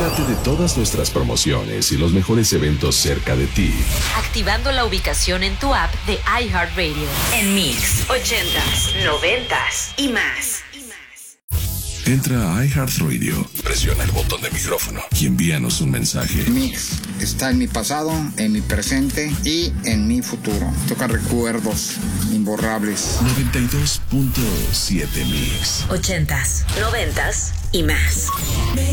Entérate de todas nuestras promociones y los mejores eventos cerca de ti, activando la ubicación en tu app de iHeartRadio. En Mix, 80s, 90s y más. Entra a iHeartRadio, presiona el botón de micrófono y envíanos un mensaje. Mix está en mi pasado, en mi presente y en mi futuro. Toca recuerdos imborrables. 92.7 Mix. 80s, 90s y más.